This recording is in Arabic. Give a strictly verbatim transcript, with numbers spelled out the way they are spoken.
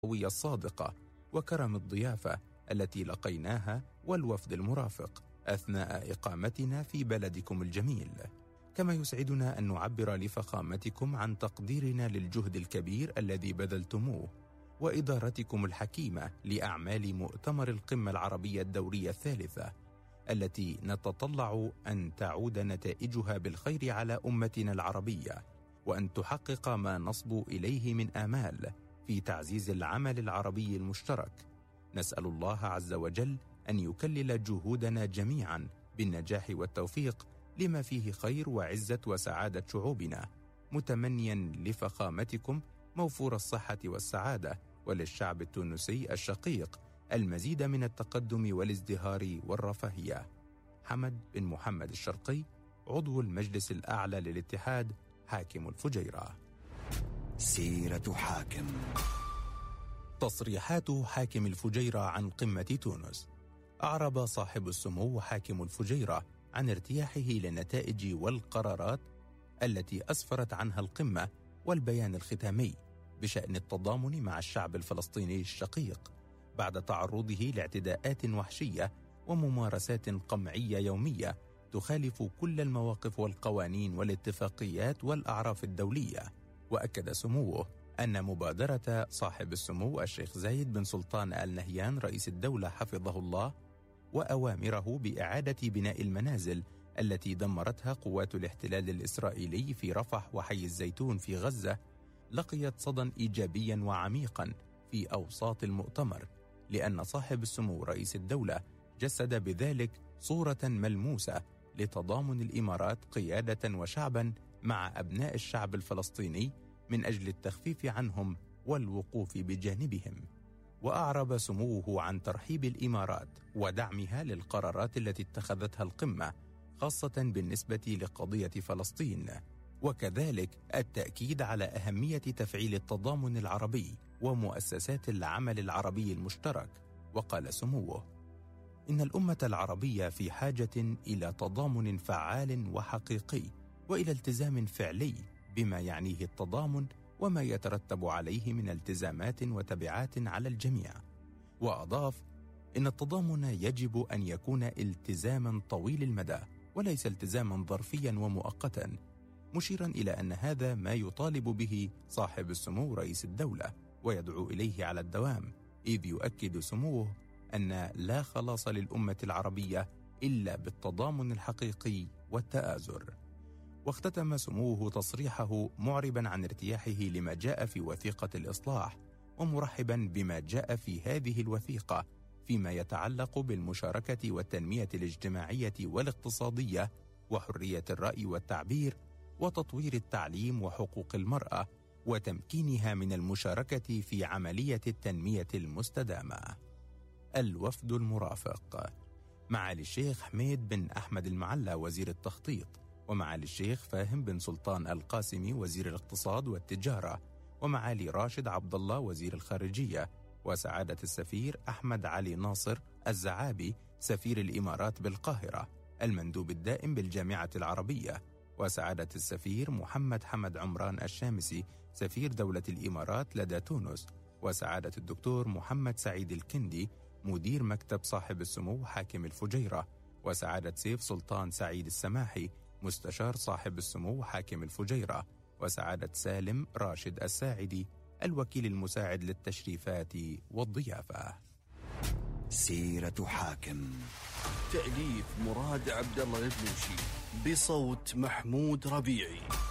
الصادقة وكرم الضيافة التي لقيناها والوفد المرافق أثناء إقامتنا في بلدكم الجميل. كما يسعدنا أن نعبر لفخامتكم عن تقديرنا للجهد الكبير الذي بذلتموه وإدارتكم الحكيمة لأعمال مؤتمر القمة العربية الدورية الثالثة، التي نتطلع أن تعود نتائجها بالخير على أمتنا العربية، وأن تحقق ما نصبو إليه من آمال في تعزيز العمل العربي المشترك. نسأل الله عز وجل أن يكلل جهودنا جميعا بالنجاح والتوفيق لما فيه خير وعزة وسعادة شعوبنا، متمنيا لفخامتكم موفور الصحة والسعادة، وللشعب التونسي الشقيق المزيد من التقدم والازدهار والرفاهية. حمد بن محمد الشرقي، عضو المجلس الأعلى للاتحاد، حاكم الفجيرة. سيرة حاكم. تصريحات حاكم الفجيرة عن قمة تونس. أعرب صاحب السمو حاكم الفجيرة عن ارتياحه للنتائج والقرارات التي أسفرت عنها القمة والبيان الختامي بشأن التضامن مع الشعب الفلسطيني الشقيق بعد تعرضه لاعتداءات وحشية وممارسات قمعية يومية تخالف كل المواقف والقوانين والاتفاقيات والأعراف الدولية. وأكد سموه أن مبادرة صاحب السمو الشيخ زايد بن سلطان آل نهيان رئيس الدولة حفظه الله وأوامره بإعادة بناء المنازل التي دمرتها قوات الاحتلال الإسرائيلي في رفح وحي الزيتون في غزة لقيت صدى إيجابيا وعميقا في أوساط المؤتمر، لأن صاحب السمو رئيس الدولة جسد بذلك صورة ملموسة لتضامن الإمارات قيادة وشعبا مع أبناء الشعب الفلسطيني من أجل التخفيف عنهم والوقوف بجانبهم. وأعرب سموه عن ترحيب الإمارات ودعمها للقرارات التي اتخذتها القمة، خاصة بالنسبة لقضية فلسطين، وكذلك التأكيد على أهمية تفعيل التضامن العربي ومؤسسات العمل العربي المشترك. وقال سموه: إن الأمة العربية في حاجة إلى تضامن فعال وحقيقي وإلى التزام فعلي بما يعنيه التضامن وما يترتب عليه من التزامات وتبعات على الجميع. وأضاف: إن التضامن يجب أن يكون التزاما طويل المدى وليس التزاما ظرفيا ومؤقتا، مشيرا إلى أن هذا ما يطالب به صاحب السمو رئيس الدولة ويدعو إليه على الدوام، إذ يؤكد سموه أن لا خلاص للأمة العربية إلا بالتضامن الحقيقي والتآزر. واختتم سموه تصريحه معربا عن ارتياحه لما جاء في وثيقة الإصلاح، ومرحبا بما جاء في هذه الوثيقة فيما يتعلق بالمشاركة والتنمية الاجتماعية والاقتصادية وحرية الرأي والتعبير وتطوير التعليم وحقوق المرأة وتمكينها من المشاركة في عملية التنمية المستدامة. الوفد المرافق: معالي الشيخ حميد بن أحمد المعلى وزير التخطيط، ومعالي الشيخ فاهم بن سلطان القاسمي وزير الاقتصاد والتجارة، ومعالي راشد عبد الله وزير الخارجية، وسعادة السفير أحمد علي ناصر الزعابي سفير الإمارات بالقاهرة المندوب الدائم بالجامعة العربية، وسعادة السفير محمد حمد عمران الشامسي سفير دولة الإمارات لدى تونس، وسعادة الدكتور محمد سعيد الكندي مدير مكتب صاحب السمو حاكم الفجيرة، وسعادة سيف سلطان سعيد السماحي مستشار صاحب السمو حاكم الفجيرة، وسعادة سالم راشد الساعدي الوكيل المساعد للتشريفات والضيافة. سيرة حاكم. تأليف مراد عبد الله البلوشي، بصوت محمود ربيعي.